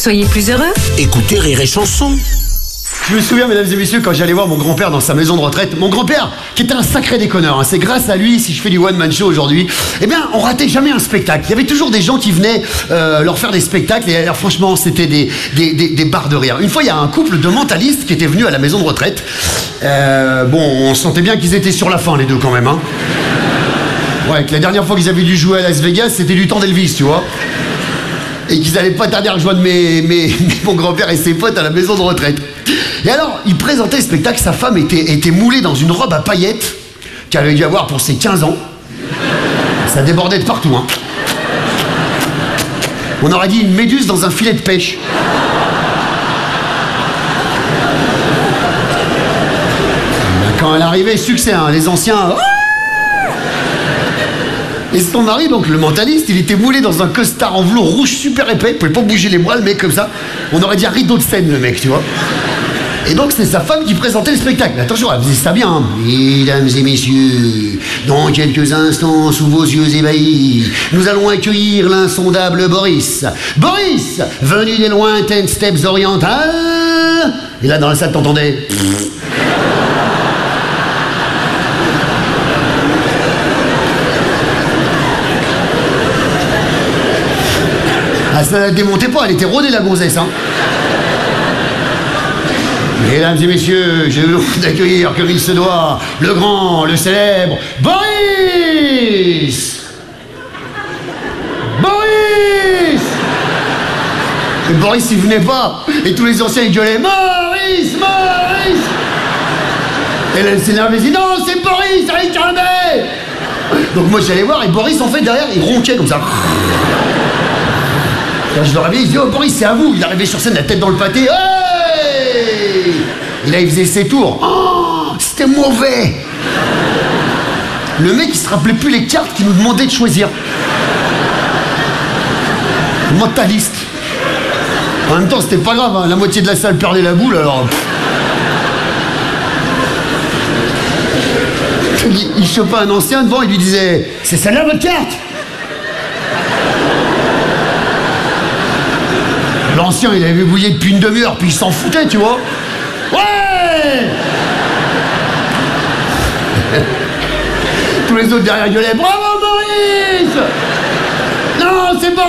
Soyez plus heureux. Écoutez Rire et Chanson. Je me souviens, mesdames et messieurs, quand j'allais voir mon grand-père dans sa maison de retraite, mon grand-père, qui était un sacré déconneur, hein. C'est grâce à lui si je fais du one-man show aujourd'hui. Eh bien, on ratait jamais un spectacle. Il y avait toujours des gens qui venaient leur faire des spectacles, et alors franchement, c'était des barres de rire. Une fois, il y a un couple de mentalistes qui était venu à la maison de retraite. Bon, on sentait bien qu'ils étaient sur la fin, les deux, quand même, hein. Ouais, que la dernière fois qu'ils avaient dû jouer à Las Vegas, c'était du temps d'Elvis, tu vois. Et qu'ils allaient pas tarder à rejoindre mon grand-père et ses potes à la maison de retraite. Et alors, il présentait le spectacle, sa femme était moulée dans une robe à paillettes qu'elle avait dû avoir pour ses 15 ans. Ça débordait de partout, hein. On aurait dit une méduse dans un filet de pêche. Quand elle arrivait, succès, hein, les anciens... Et son mari, donc le mentaliste, il était moulé dans un costard en velours rouge super épais, il pouvait pas bouger les bras, le mec, comme ça. On aurait dit un rideau de scène, le mec, tu vois. Et donc, c'est sa femme qui présentait le spectacle. Mais attention, elle faisait ça bien, hein. Mesdames et messieurs, dans quelques instants, sous vos yeux ébahis, nous allons accueillir l'insondable Boris. Boris, venu des lointaines steppes orientales. Et là, dans la salle, t'entendais... Ah, ça la démontait pas, elle était rodée, la gonzesse, hein. Mesdames et messieurs, je vous d'accueillir comme il se doit, le grand, le célèbre, Boris! Boris! Et Boris, il venait pas, et tous les anciens, ils gueulaient, Maurice, Maurice! Et là, elle s'énervait, elle dit, non, c'est Boris, allez, calmez! Donc moi, j'allais voir, et Boris, en fait, derrière, il ronquait comme ça. Quand je le réveillais, il dit, oh Boris, c'est à vous. Il arrivait sur scène, la tête dans le pâté. Hey! Et là, il faisait ses tours. Oh, c'était mauvais. Le mec, il se rappelait plus les cartes qu'il nous demandait de choisir. Mentaliste. En même temps, c'était pas grave, hein. La moitié de la salle perdait la boule, alors... Il chopait un ancien devant, il lui disait, c'est celle-là votre carte? L'ancien, il avait bouillé depuis une demi-heure, puis il s'en foutait, tu vois. Ouais! Tous les autres derrière gueulaient, bravo Maurice! Non, c'est pas